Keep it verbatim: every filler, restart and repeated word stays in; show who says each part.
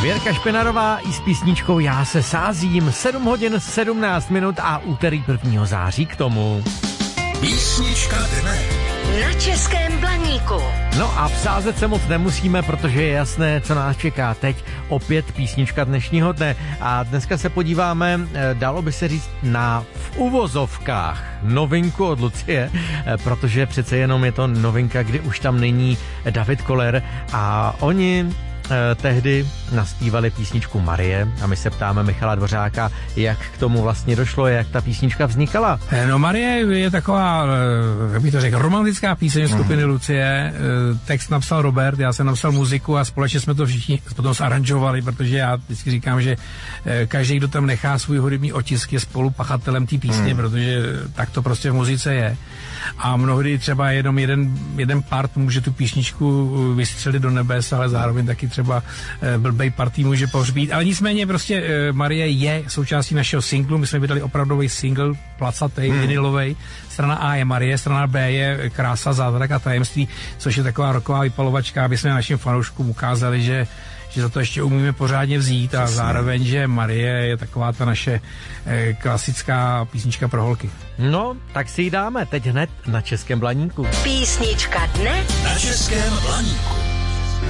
Speaker 1: Věrka Špenarová i s písničkou Já se sázím, sedm hodin sedmnáct minut a úterý prvního září k tomu.
Speaker 2: Písnička dne.
Speaker 3: Na Českém Blaníku.
Speaker 1: No a vsázet se moc nemusíme, protože je jasné, co nás čeká teď. Opět písnička dnešního dne. A dneska se podíváme, dalo by se říct, na v uvozovkách novinku od Lucie, protože přece jenom je to novinka, kdy už tam není David Koller a oni eh, tehdy naspívali písničku Marie a my se ptáme Michala Dvořáka, jak k tomu vlastně došlo, jak ta písnička vznikala.
Speaker 4: No Marie je taková, jak bych to řekl, romantická píseň skupiny hmm. Lucie. Text napsal Robert, já jsem napsal muziku a společně jsme to všichni potom zaranžovali, protože já vždycky říkám, že každý, kdo tam nechá svůj hudební otisk, je spolupachatelem té písně, hmm. protože tak to prostě v muzice je. A mnohdy třeba jenom jeden, jeden part může tu písničku vystřelit do nebes, ale zároveň taky třeba blbej partý může pohřbít. Ale nicméně prostě Marie je součástí našeho singlu. My jsme vydali opravdový single, placatej, hmm. vinilovej. Strana A je Marie, strana B je Krása, zázrak a tajemství, což je taková rocková vypalovačka, aby jsme našim fanouškům ukázali, že že za to ještě umíme pořádně vzít a zároveň, že Marie je taková ta naše eh, klasická písnička pro holky.
Speaker 1: No, tak si ji dáme teď hned na Českém Blaníku.
Speaker 3: Písnička dne
Speaker 2: Na Českém Blaníku.